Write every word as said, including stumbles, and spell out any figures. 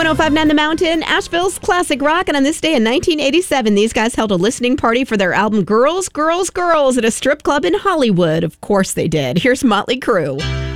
one oh five point nine The Mountain, Asheville's classic rock. And on this day in nineteen eighty-seven, these guys held a listening party for their album Girls, Girls, Girls at a strip club in Hollywood. Of course they did. Here's Motley Crue.